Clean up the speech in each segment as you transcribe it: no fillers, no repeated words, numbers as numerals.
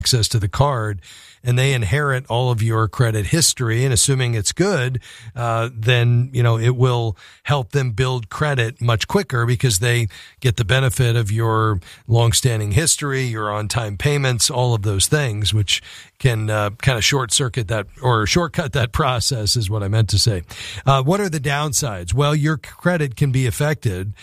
access to the card, and they inherit all of your credit history. And assuming it's good, then, it will help them build credit much quicker because they get the benefit of your longstanding history, your on-time payments, all of those things, which can kind of shortcut that process is what I meant to say. What are the downsides? Well, your credit can be affected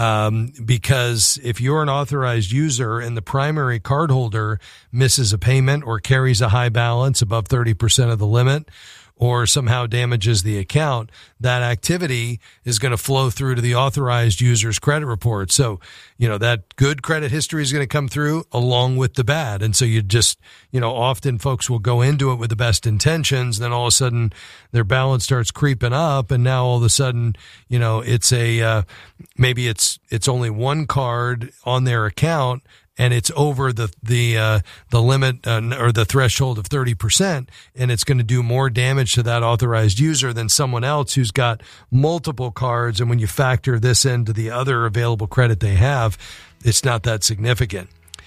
because if you're an authorized user and the primary cardholder misses a payment or carries a high balance above 30% of the limit, or somehow damages the account, that activity is going to flow through to the authorized user's credit report. So, that good credit history is going to come through along with the bad. And so you just, often folks will go into it with the best intentions. Then all of a sudden their balance starts creeping up. And now all of a sudden, it's maybe it's only one card on their account, and it's over the limit or the threshold of 30%, and it's going to do more damage to that authorized user than someone else who's got multiple cards. And when you factor this into the other available credit they have, it's not that significant.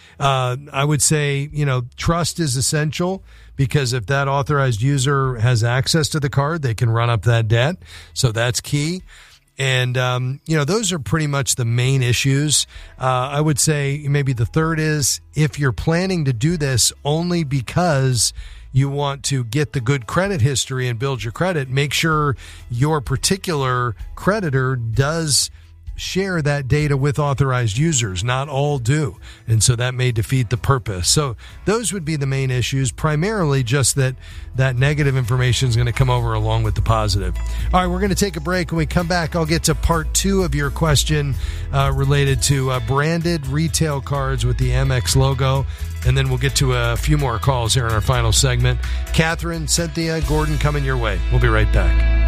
I would say, trust is essential, because if that authorized user has access to the card, they can run up that debt. So that's key. And, those are pretty much the main issues. I would say maybe the third is, if you're planning to do this only because you want to get the good credit history and build your credit, make sure your particular creditor does share that data with authorized users. Not all do. And so that may defeat the purpose. So those would be the main issues, primarily just that negative information is going to come over along with the positive. All right, we're going to take a break. When we come back, I'll get to part 2 of your question related to branded retail cards with the Amex logo. And then we'll get to a few more calls here in our final segment. Catherine, Cynthia, Gordon coming your way. We'll be right back.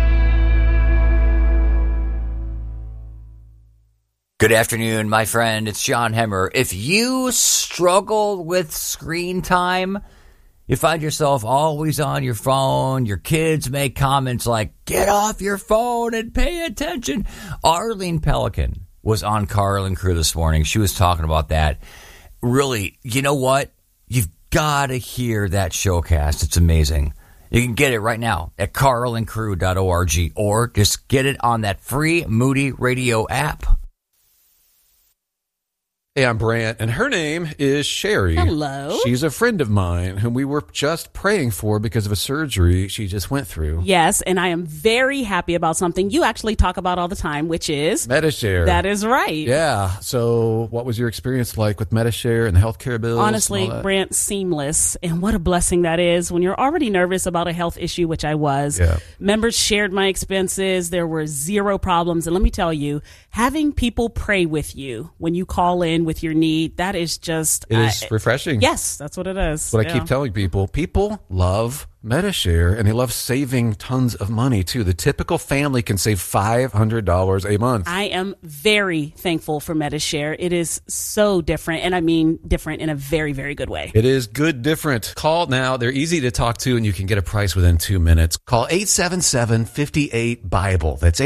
Good afternoon, my friend. It's John Hemmer. If you struggle with screen time, you find yourself always on your phone, your kids make comments like, get off your phone and pay attention. Arlene Pelican was on Carl and Crew this morning. She was talking about that. Really, you know what? You've got to hear that showcast. It's amazing. You can get it right now at carlandcrew.org, or just get it on that free Moody Radio app. Hey, I'm Brant, and her name is Sherry. Hello. She's a friend of mine whom we were just praying for because of a surgery she just went through. Yes, and I am very happy about something you actually talk about all the time, which is Medi-Share. That is right. Yeah. So what was your experience like with Medi-Share and the healthcare bills? Honestly, Brant, seamless. And what a blessing that is when you're already nervous about a health issue, which I was. Yeah. Members shared my expenses. There were zero problems. And let me tell you, having people pray with you when you call in with your need, that is just... It is refreshing. Yes, that's what it is. That's what I keep telling people. People love Medi-Share, and they love saving tons of money, too. The typical family can save $500 a month. I am very thankful for Medi-Share. It is so different, and I mean different in a very, very good way. It is good different. Call now. They're easy to talk to, and you can get a price within 2 minutes. Call 877-58-BIBLE. That's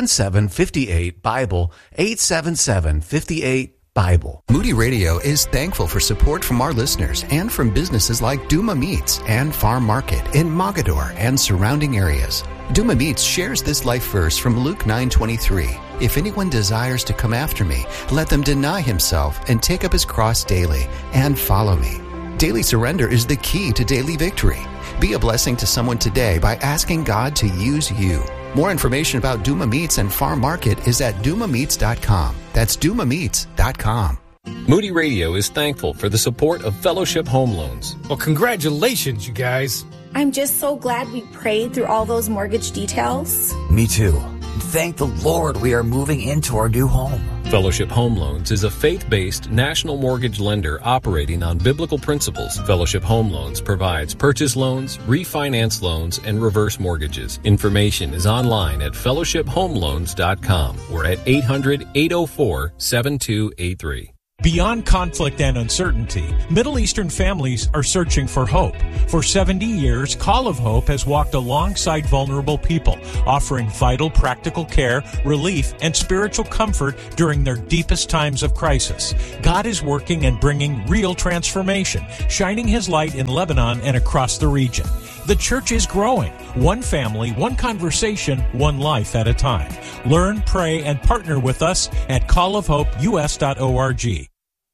877-58-BIBLE. 877-58-BIBLE. Moody Radio is thankful for support from our listeners and from businesses like Duma Meats and Farm Market in Mogador and surrounding areas. Duma Meats shares this life verse from Luke 9:23. If anyone desires to come after me, let them deny himself and take up his cross daily and follow me. Daily surrender is the key to daily victory. Be a blessing to someone today by asking God to use you. More information about Duma Meats and Farm Market is at dumameats.com. That's dumameats.com. Moody Radio is thankful for the support of Fellowship Home Loans. Well, congratulations, you guys. I'm just so glad we prayed through all those mortgage details. Me too. Thank the Lord we are moving into our new home. Fellowship Home Loans is a faith-based national mortgage lender operating on biblical principles. Fellowship Home Loans provides purchase loans, refinance loans, and reverse mortgages. Information is online at fellowshiphomeloans.com or at 800-804-7283. Beyond conflict and uncertainty, Middle Eastern families are searching for hope. For 70 years, Call of Hope has walked alongside vulnerable people, offering vital practical care, relief, and spiritual comfort during their deepest times of crisis. God is working and bringing real transformation, shining His light in Lebanon and across the region. The church is growing. One family, one conversation, one life at a time. Learn, pray, and partner with us at callofhopeus.org.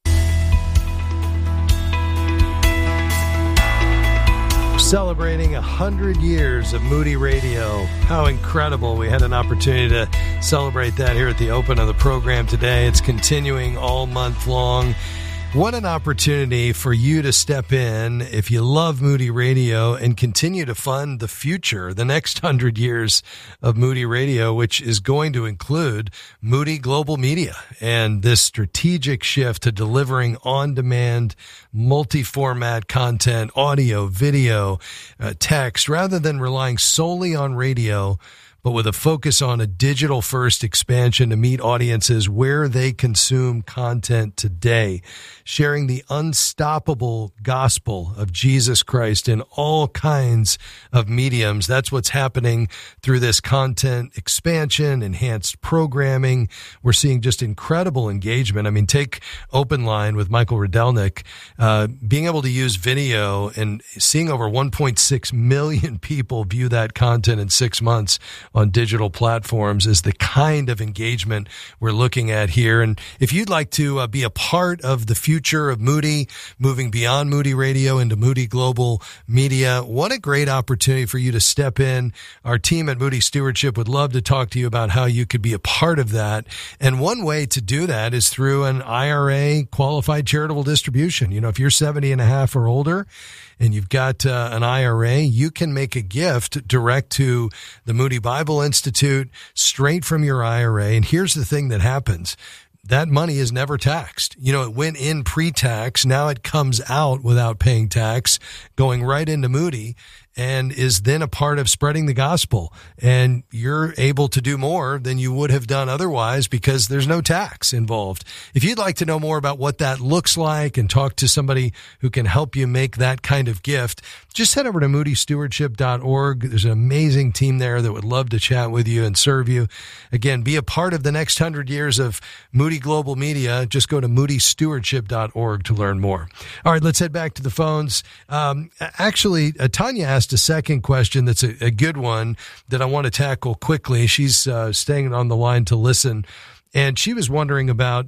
Celebrating 100 years of Moody Radio. How incredible. We had an opportunity to celebrate that here at the open of the program today. It's continuing all month long. What an opportunity for you to step in if you love Moody Radio and continue to fund the future, the next 100 years of Moody Radio, which is going to include Moody Global Media and this strategic shift to delivering on-demand, multi-format content, audio, video, text, rather than relying solely on radio, but with a focus on a digital-first expansion to meet audiences where they consume content today, sharing the unstoppable gospel of Jesus Christ in all kinds of mediums. That's what's happening through this content expansion, enhanced programming. We're seeing just incredible engagement. I mean, take Open Line with Michael Rydelnik, being able to use video and seeing over 1.6 million people view that content in 6 months on digital platforms is the kind of engagement we're looking at here. And if you'd like to be a part of the future of Moody, moving beyond Moody Radio into Moody Global Media, what a great opportunity for you to step in. Our team at Moody Stewardship would love to talk to you about how you could be a part of that. And one way to do that is through an IRA qualified charitable distribution. You know, if you're 70 and a half or older, and you've got an IRA, you can make a gift direct to the Moody Bible Institute straight from your IRA. And here's the thing that happens. That money is never taxed. You know, it went in pre-tax. Now it comes out without paying tax, going right into Moody, and is then a part of spreading the gospel. And you're able to do more than you would have done otherwise because there's no tax involved. If you'd like to know more about what that looks like and talk to somebody who can help you make that kind of gift, just head over to moodystewardship.org. There's an amazing team there that would love to chat with you and serve you. Again, be a part of the next 100 years of Moody Global Media. Just go to moodystewardship.org to learn more. All right, let's head back to the phones. Actually, Tanya asked a second question that's a good one that I want to tackle quickly. She's staying on the line to listen. And she was wondering about,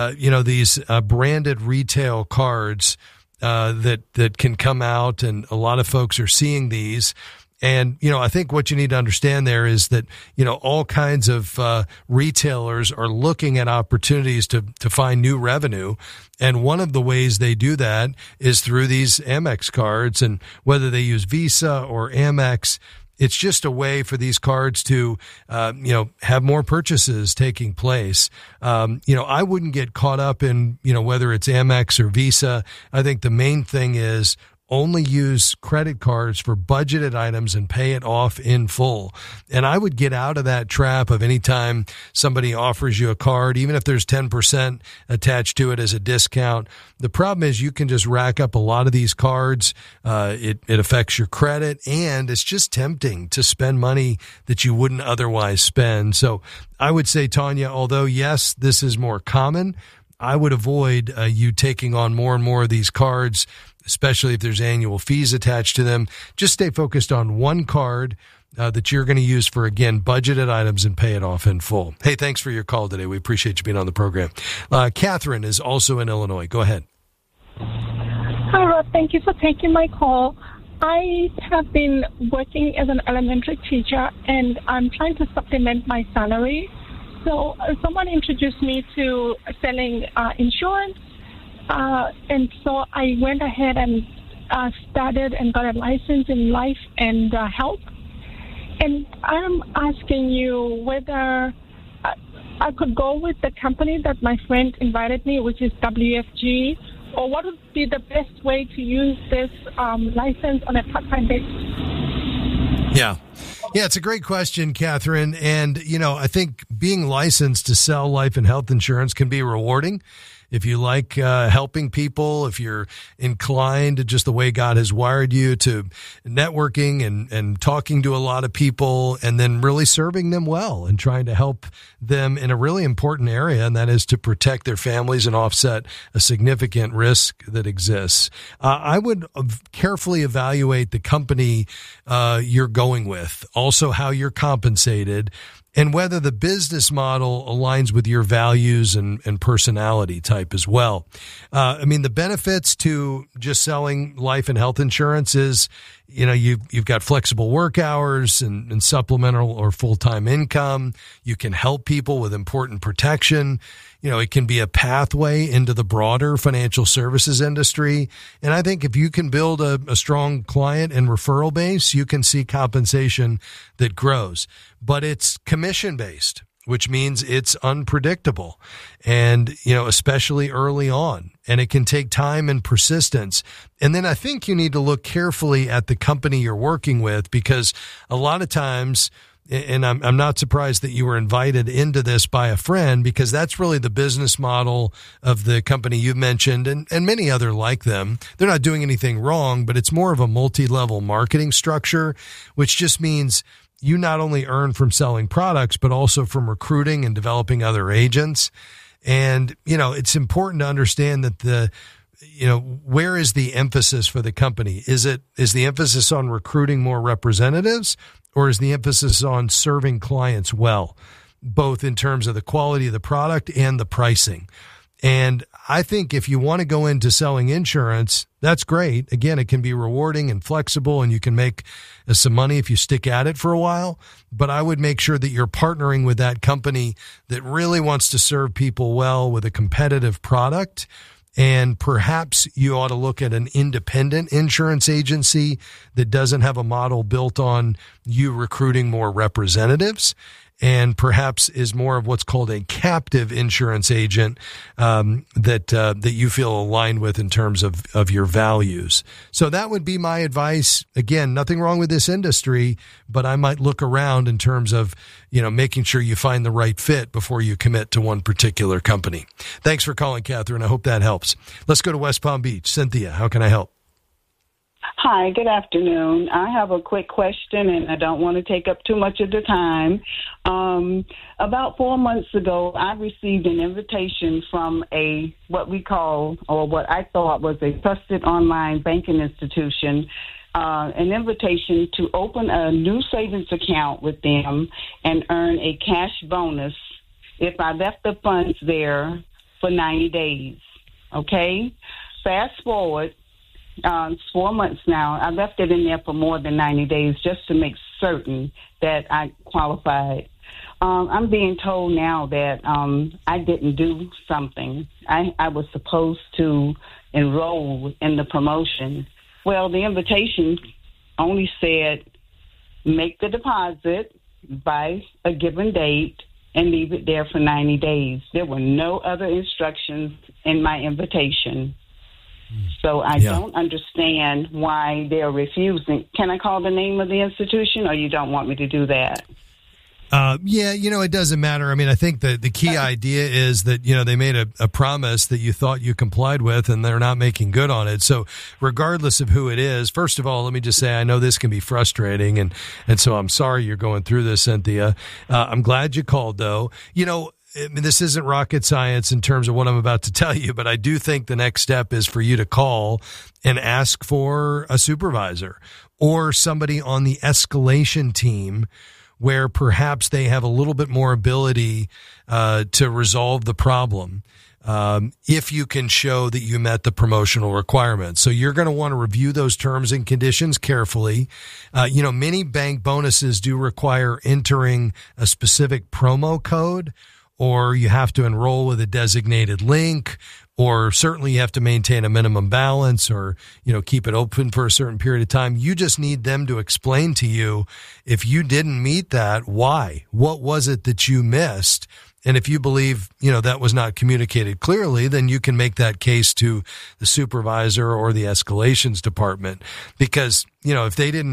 these branded retail cards that can come out, and a lot of folks are seeing these. And, I think what you need to understand there is that, all kinds of retailers are looking at opportunities to find new revenue. And one of the ways they do that is through these Amex cards. And whether they use Visa or Amex, it's just a way for these cards to, have more purchases taking place. I wouldn't get caught up in, whether it's Amex or Visa. I think the main thing is only use credit cards for budgeted items and pay it off in full. And I would get out of that trap of any time somebody offers you a card, even if there's 10% attached to it as a discount. The problem is you can just rack up a lot of these cards. It affects your credit, and it's just tempting to spend money that you wouldn't otherwise spend. So I would say, Tanya, although yes, this is more common, I would avoid you taking on more and more of these cards, especially if there's annual fees attached to them. Just stay focused on one card that you're going to use for, again, budgeted items and pay it off in full. Hey, thanks for your call today. We appreciate you being on the program. Catherine is also in Illinois. Go ahead. Hi, Rob. Thank you for taking my call. I have been working as an elementary teacher, and I'm trying to supplement my salary. So someone introduced me to selling insurance, and so I went ahead and started and got a license in life and health. And I'm asking you whether I could go with the company that my friend invited me, which is WFG, or what would be the best way to use this license on a part-time basis? Yeah, it's a great question, Catherine. And, I think being licensed to sell life and health insurance can be rewarding. if you like helping people, if you're inclined to just the way God has wired you to networking and talking to a lot of people and then really serving them well and trying to help them in a really important area, and that is to protect their families and offset a significant risk that exists. I would carefully evaluate the company you're going with, also how you're compensated, and whether the business model aligns with your values and personality type as well. The benefits to just selling life and health insurance is, you've got flexible work hours and supplemental or full-time income. You can help people with important protection. It can be a pathway into the broader financial services industry. And I think if you can build a strong client and referral base, you can see compensation that grows. But it's commission-based, which means it's unpredictable and, especially early on. And it can take time and persistence. And then I think you need to look carefully at the company you're working with, because a lot of times, and I'm not surprised that you were invited into this by a friend, because that's really the business model of the company you mentioned and many other like them. They're not doing anything wrong, but it's more of a multi-level marketing structure, which just means you not only earn from selling products, but also from recruiting and developing other agents. And, it's important to understand that where is the emphasis for the company? Is the emphasis on recruiting more representatives, or is the emphasis on serving clients well, both in terms of the quality of the product and the pricing? And I think if you want to go into selling insurance, that's great. Again, it can be rewarding and flexible, and you can make some money if you stick at it for a while. But I would make sure that you're partnering with that company that really wants to serve people well with a competitive product. And perhaps you ought to look at an independent insurance agency that doesn't have a model built on you recruiting more representatives, and perhaps is more of what's called a captive insurance agent that you feel aligned with in terms of your values. So that would be my advice. Again, nothing wrong with this industry, but I might look around in terms of, making sure you find the right fit before you commit to one particular company. Thanks for calling, Catherine. I hope that helps. Let's go to West Palm Beach. Cynthia, how can I help? Hi, good afternoon. I have a quick question, and I don't want to take up too much of the time. About 4 months ago, I received an invitation from what I thought was a trusted online banking institution, an invitation to open a new savings account with them and earn a cash bonus if I left the funds there for 90 days. Okay? Fast forward. It's 4 months now. I left it in there for more than 90 days just to make certain that I qualified. I'm being told now that I didn't do something. I was supposed to enroll in the promotion. Well, the invitation only said make the deposit by a given date and leave it there for 90 days. There were no other instructions in my invitation. So I don't understand why they're refusing. Can I call the name of the institution, or you don't want me to do that? It doesn't matter. I think the key idea is that, they made a promise that you thought you complied with, and they're not making good on it. So regardless of who it is, first of all, let me just say, I know this can be frustrating. And so I'm sorry you're going through this, Cynthia. I'm glad you called, though. This isn't rocket science in terms of what I'm about to tell you, but I do think the next step is for you to call and ask for a supervisor or somebody on the escalation team where perhaps they have a little bit more ability to resolve the problem if you can show that you met the promotional requirements. So you're going to want to review those terms and conditions carefully. Many bank bonuses do require entering a specific promo code, or you have to enroll with a designated link, or certainly you have to maintain a minimum balance, or, keep it open for a certain period of time. You just need them to explain to you, if you didn't meet that, why? What was it that you missed? And if you believe, that was not communicated clearly, then you can make that case to the supervisor or the escalations department. Because, if they didn't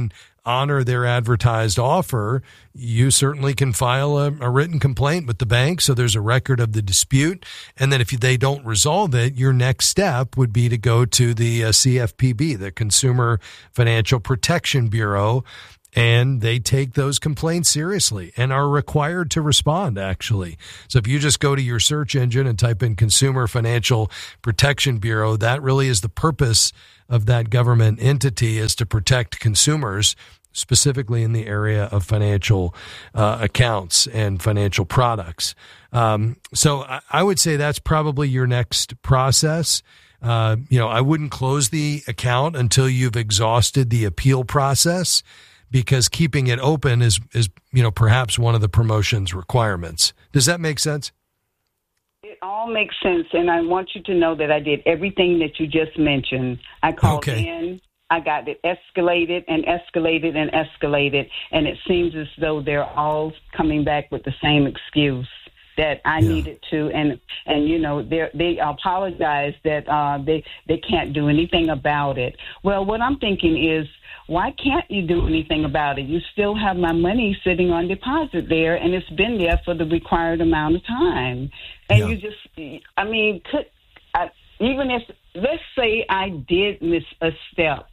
honor their advertised offer, you certainly can file a written complaint with the bank. So there's a record of the dispute. And then if they don't resolve it, your next step would be to go to the CFPB, the Consumer Financial Protection Bureau. And they take those complaints seriously and are required to respond, actually. So if you just go to your search engine and type in Consumer Financial Protection Bureau, that really is the purpose of that government entity, is to protect consumers, specifically in the area of financial accounts and financial products. So I would say that's probably your next process. I wouldn't close the account until you've exhausted the appeal process, because keeping it open is perhaps one of the promotion's requirements. Does that make sense? It all makes sense, and I want you to know that I did everything that you just mentioned. I called in, I got it escalated and escalated and escalated, and it seems as though they're all coming back with the same excuse that I needed to, and they apologize that they can't do anything about it. Well, what I'm thinking is, why can't you do anything about it? You still have my money sitting on deposit there, and it's been there for the required amount of time. And you just, even if, let's say I did miss a step,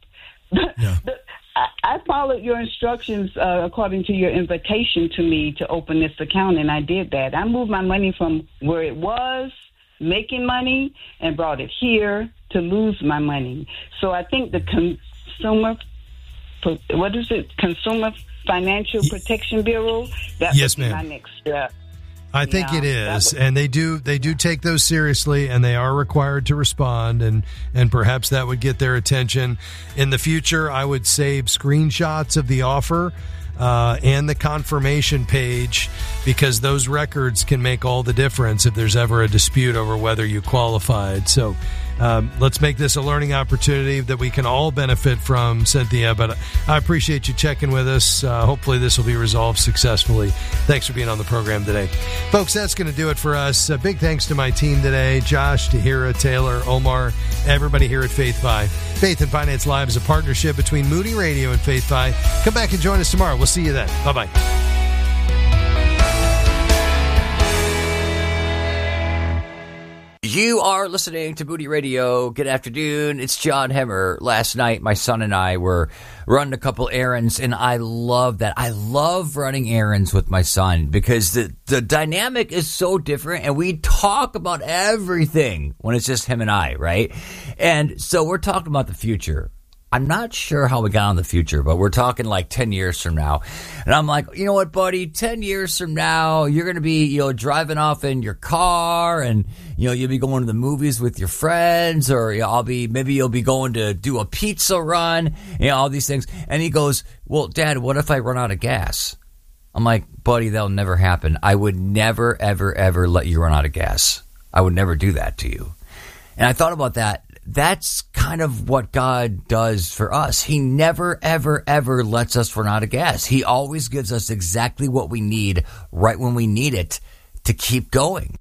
I followed your instructions according to your invitation to me to open this account, and I did that. I moved my money from where it was making money and brought it here to lose my money. So I think the Consumer Financial Protection Bureau, that would be my next step. I think it is, and they do take those seriously, and they are required to respond, and perhaps that would get their attention. In the future, I would save screenshots of the offer and the confirmation page, because those records can make all the difference if there's ever a dispute over whether you qualified. So let's make this a learning opportunity that we can all benefit from, Cynthia. But I appreciate you checking with us. Hopefully this will be resolved successfully. Thanks for being on the program today. Folks, that's going to do it for us. Big thanks to my team today, Josh, Tahira, Taylor, Omar, everybody here at Faith Fi. Faith and Finance Live is a partnership between Moody Radio and Faith Fi. Come back and join us tomorrow. We'll see you then. Bye-bye. You are listening to Moody Radio. Good afternoon. It's John Hemmer. Last night, my son and I were running a couple errands, and I love that. I love running errands with my son because the dynamic is so different, and we talk about everything when it's just him and I, right? And so we're talking about the future. I'm not sure how we got on the future, but we're talking like 10 years from now. And I'm like, you know what, buddy, 10 years from now, you're going to be, driving off in your car, and, you'll be going to the movies with your friends, or maybe you'll be going to do a pizza run, all these things. And he goes, well, Dad, what if I run out of gas? I'm like, buddy, that'll never happen. I would never, ever, ever let you run out of gas. I would never do that to you. And I thought about that. That's kind of what God does for us. He never, ever, ever lets us run out of gas. He always gives us exactly what we need right when we need it to keep going.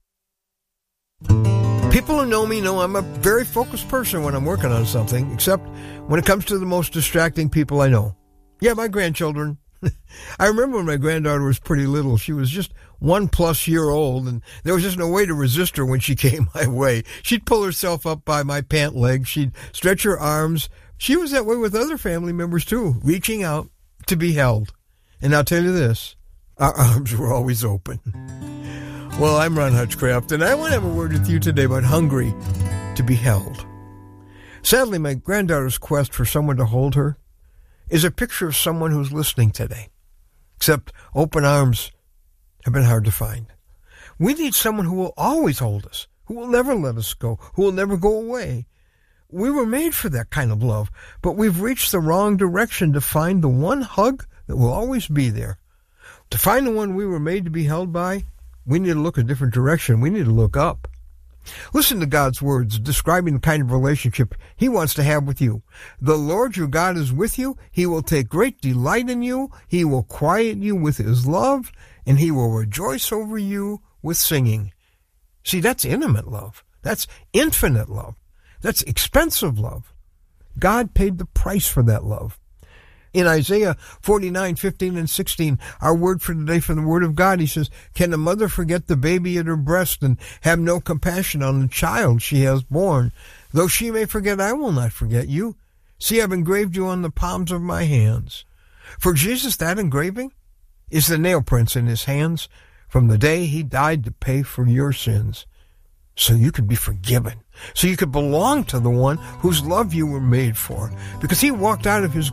People who know me know I'm a very focused person when I'm working on something, except when it comes to the most distracting people I know. Yeah, my grandchildren. I remember when my granddaughter was pretty little. She was just 1+ year old, and there was just no way to resist her when she came my way. She'd pull herself up by my pant leg. She'd stretch her arms. She was that way with other family members, too, reaching out to be held. And I'll tell you this, our arms were always open. Well, I'm Ron Hutchcraft, and I want to have a word with you today about hungry to be held. Sadly, my granddaughter's quest for someone to hold her is a picture of someone who's listening today. Except open arms have been hard to find. We need someone who will always hold us, who will never let us go, who will never go away. We were made for that kind of love, but we've reached the wrong direction to find the one hug that will always be there. To find the one we were made to be held by, we need to look a different direction. We need to look up. Listen to God's words describing the kind of relationship He wants to have with you. The Lord your God is with you. He will take great delight in you. He will quiet you with His love, and He will rejoice over you with singing. See, that's intimate love. That's infinite love. That's expensive love. God paid the price for that love. In Isaiah 49:15 and 16, our word for today from the Word of God, he says, can a mother forget the baby at her breast and have no compassion on the child she has born? Though she may forget, I will not forget you. See, I've engraved you on the palms of my hands. For Jesus, that engraving is the nail prints in his hands from the day he died to pay for your sins, so you could be forgiven, so you could belong to the one whose love you were made for, because he walked out of his